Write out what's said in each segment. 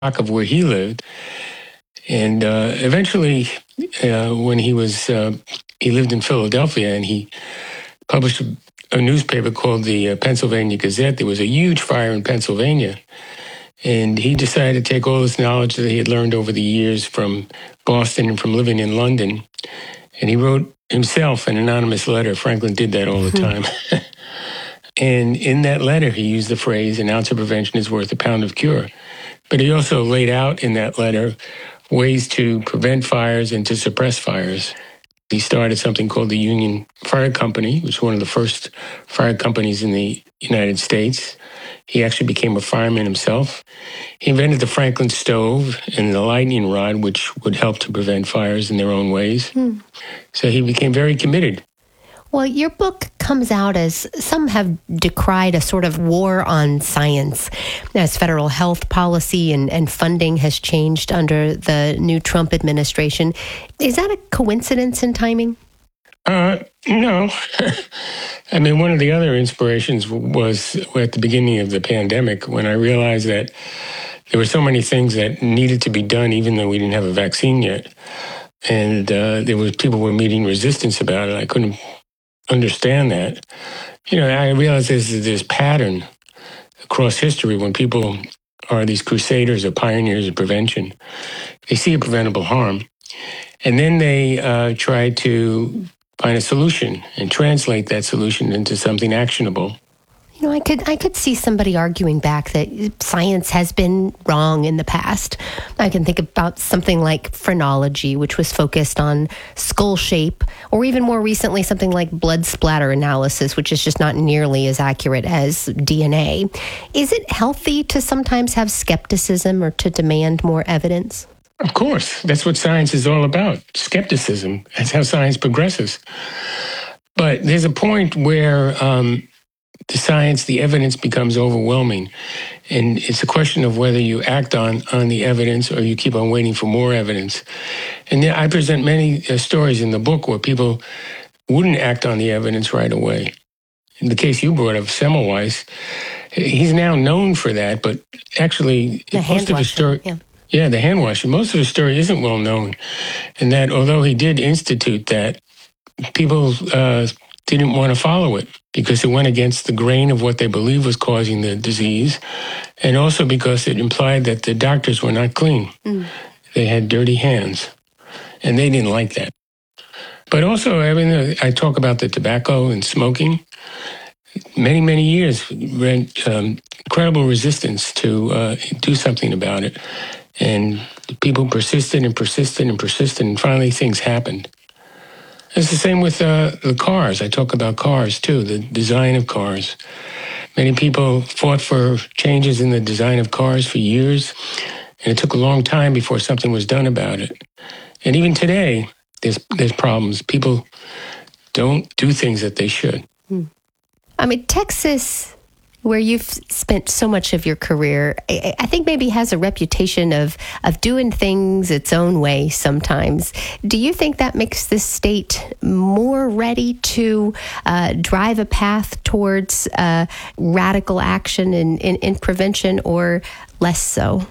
block of where he lived. And eventually, when he lived in Philadelphia, and he published a newspaper called the Pennsylvania Gazette. There was a huge fire in Pennsylvania. And he decided to take all this knowledge that he had learned over the years from Boston and from living in London. And he wrote himself an anonymous letter. Franklin did that all the time. And in that letter, he used the phrase, an ounce of prevention is worth a pound of cure. But he also laid out in that letter ways to prevent fires and to suppress fires. He started something called the Union Fire Company, which was one of the first fire companies in the United States. He actually became a fireman himself. He invented the Franklin stove and the lightning rod, which would help to prevent fires in their own ways. So he became very committed. Well, your book comes out as some have decried a sort of war on science as federal health policy and funding has changed under the new Trump administration. Is that a coincidence in timing? No. I mean, one of the other inspirations was at the beginning of the pandemic when I realized that there were so many things that needed to be done, even though we didn't have a vaccine yet. And people were meeting resistance about it. I couldn't understand that. I realize there's this pattern across history when people are these crusaders or pioneers of prevention. They see a preventable harm, and then they try to find a solution and translate that solution into something actionable. I could see somebody arguing back that science has been wrong in the past. I can think about something like phrenology, which was focused on skull shape, or even more recently, something like blood splatter analysis, which is just not nearly as accurate as DNA. Is it healthy to sometimes have skepticism or to demand more evidence? Of course. That's what science is all about. Skepticism. That's how science progresses. But there's a point where the evidence becomes overwhelming. And it's a question of whether you act on the evidence or you keep on waiting for more evidence. And I present many stories in the book where people wouldn't act on the evidence right away. In the case you brought up, Semmelweis, he's now known for that, but actually most of his story... Yeah, the hand washing. Most of his story isn't well known. And that although he did institute that, people didn't want to follow it because it went against the grain of what they believed was causing the disease, and also because it implied that the doctors were not clean. They had dirty hands, and they didn't like that. But also, I talk about the tobacco and smoking. Many, many years, incredible resistance to do something about it. And people persisted and persisted and persisted, and finally things happened. It's the same with the cars. I talk about cars, too, the design of cars. Many people fought for changes in the design of cars for years, and it took a long time before something was done about it. And even today, there's problems. People don't do things that they should. I mean, Texas, where you've spent so much of your career, I think maybe has a reputation of doing things its own way sometimes. Do you think that makes this state more ready to drive a path towards radical action in prevention, or less so?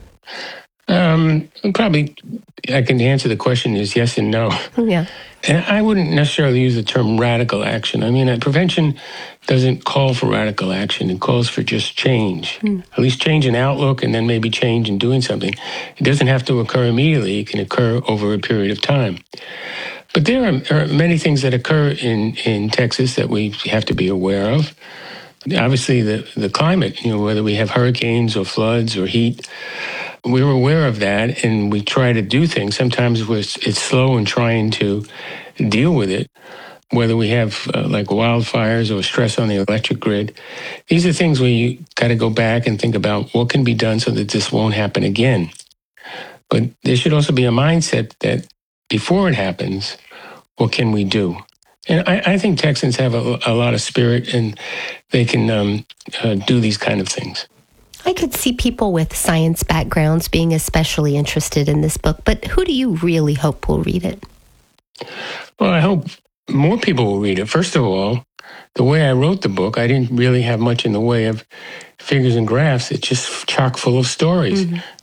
Probably I can answer the question is yes and no. Yeah. And I wouldn't necessarily use the term radical action. I mean, prevention doesn't call for radical action. It calls for just change, at least change in outlook, and then maybe change in doing something. It doesn't have to occur immediately. It can occur over a period of time. But there are many things that occur in Texas that we have to be aware of. Obviously, the climate, whether we have hurricanes or floods or heat, we're aware of that, and we try to do things. Sometimes it's slow in trying to deal with it, whether we have like wildfires or stress on the electric grid. These are things where you got to go back and think about what can be done so that this won't happen again. But there should also be a mindset that before it happens, what can we do? And I think Texans have a lot of spirit, and they can do these kind of things. I could see people with science backgrounds being especially interested in this book, but who do you really hope will read it? Well, I hope more people will read it. First of all, the way I wrote the book, I didn't really have much in the way of figures and graphs. It's just chock full of stories.